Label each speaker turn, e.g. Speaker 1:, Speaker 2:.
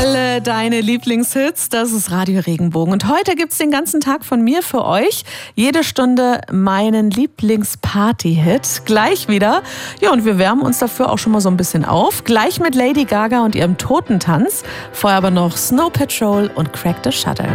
Speaker 1: Alle deine Lieblingshits, das ist Radio Regenbogen. Und heute gibt's den ganzen Tag von mir für euch. Jede Stunde meinen Lieblingsparty-Hit. Gleich wieder. Ja, und wir wärmen uns dafür auch schon mal so ein bisschen auf. Gleich mit Lady Gaga und ihrem Totentanz. Vorher aber noch Snow Patrol und Crack the Shutter.